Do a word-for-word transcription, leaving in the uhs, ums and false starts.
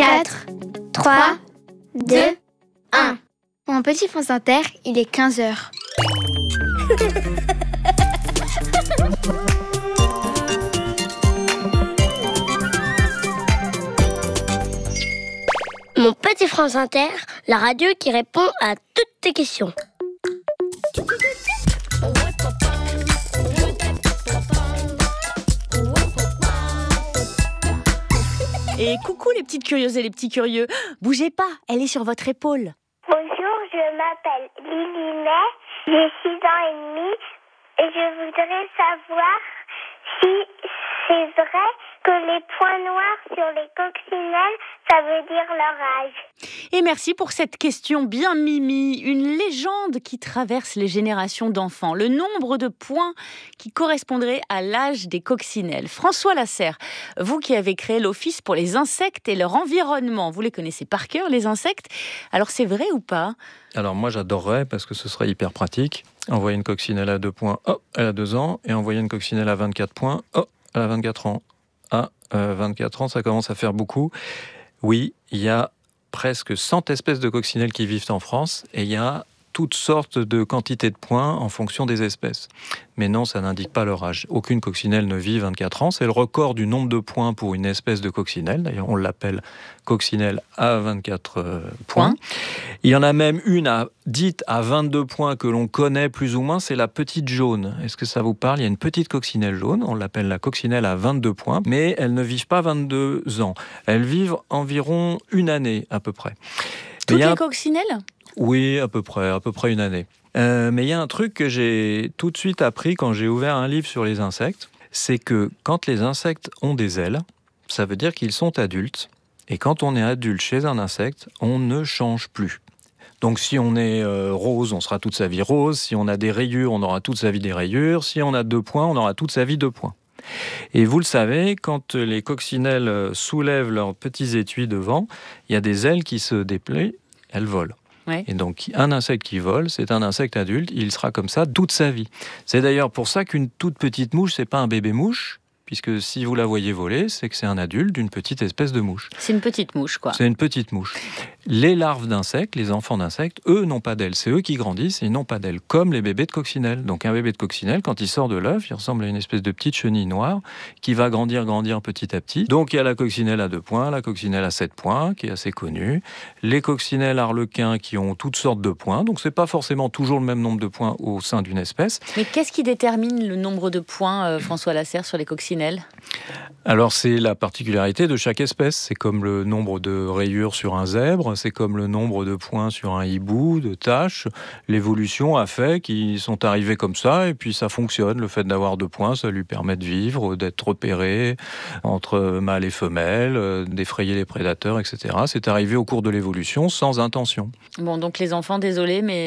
quatre, trois, deux, un. Mon petit France Inter, il est quinze heures. Mon petit France Inter, la radio qui répond à toutes tes questions. Et coucou les petites curieuses et les petits curieux. Bougez pas, elle est sur votre épaule. Bonjour, je m'appelle Lily May, j'ai six ans et demi et je voudrais savoir si c'est vrai que les points noirs sur les coccinelles, ça veut dire leur âge. Et merci pour cette question bien mimi. Une légende qui traverse les générations d'enfants. Le nombre de points qui correspondrait à l'âge des coccinelles. François Lasserre, vous qui avez créé l'Office pour les insectes et leur environnement, vous les connaissez par cœur, les insectes. Alors c'est vrai ou pas ? Alors moi j'adorerais parce que ce serait hyper pratique. Envoyer une coccinelle à deux points, oh, elle a deux ans. Et envoyer une coccinelle à vingt-quatre points, oh, elle a vingt-quatre ans. Ah, euh, vingt-quatre ans, ça commence à faire beaucoup. Oui, il y a presque cent espèces de coccinelles qui vivent en France et il y a toutes sortes de quantités de points en fonction des espèces. Mais non, ça n'indique pas leur âge. Aucune coccinelle ne vit vingt-quatre ans. C'est le record du nombre de points pour une espèce de coccinelle. D'ailleurs, on l'appelle coccinelle à vingt-quatre euh, points. Il y en a même une à, dite à vingt-deux points que l'on connaît plus ou moins, c'est la petite jaune. Est-ce que ça vous parle ? Il y a une petite coccinelle jaune, on l'appelle la coccinelle à vingt-deux points, mais elles ne vivent pas vingt-deux ans. Elles vivent environ une année à peu près. Toutes les un... coccinelles ? Oui, à peu près, à peu près une année. Euh, mais il y a un truc que j'ai tout de suite appris quand j'ai ouvert un livre sur les insectes, c'est que quand les insectes ont des ailes, ça veut dire qu'ils sont adultes. Et quand on est adulte chez un insecte, on ne change plus. Donc si on est euh, rose, on sera toute sa vie rose. Si on a des rayures, on aura toute sa vie des rayures. Si on a deux points, on aura toute sa vie deux points. Et vous le savez, quand les coccinelles soulèvent leurs petits étuis devant, il y a des ailes qui se déplient, elles volent. Ouais. Et donc, un insecte qui vole, c'est un insecte adulte, il sera comme ça toute sa vie. C'est d'ailleurs pour ça qu'une toute petite mouche, c'est pas un bébé mouche, puisque si vous la voyez voler, c'est que c'est un adulte d'une petite espèce de mouche. C'est une petite mouche, quoi. C'est une petite mouche. Les larves d'insectes, les enfants d'insectes, eux n'ont pas d'ailes. C'est eux qui grandissent et ils n'ont pas d'ailes, comme les bébés de coccinelle. Donc un bébé de coccinelle, quand il sort de l'œuf, il ressemble à une espèce de petite chenille noire qui va grandir, grandir petit à petit. Donc il y a la coccinelle à deux points, la coccinelle à sept points, qui est assez connue. Les coccinelles arlequins qui ont toutes sortes de points. Donc c'est pas forcément toujours le même nombre de points au sein d'une espèce. Mais qu'est-ce qui détermine le nombre de points, euh, François Lasserre, sur les coccinelles ? Alors c'est la particularité de chaque espèce. C'est comme le nombre de rayures sur un zèbre, c'est comme le nombre de points sur un hibou, de taches. L'évolution a fait qu'ils sont arrivés comme ça et puis ça fonctionne. Le fait d'avoir deux points, ça lui permet de vivre, d'être repéré entre mâles et femelles, d'effrayer les prédateurs, et cetera. C'est arrivé au cours de l'évolution sans intention. Bon, donc les enfants, désolés, mais